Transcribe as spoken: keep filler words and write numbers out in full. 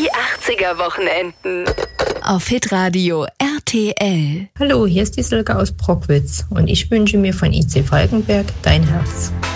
Die achtziger-Wochenenden. Auf Hitradio R T L. Hallo, hier ist die Silke aus Brockwitz und ich wünsche mir von I C Falkenberg Dein Herz.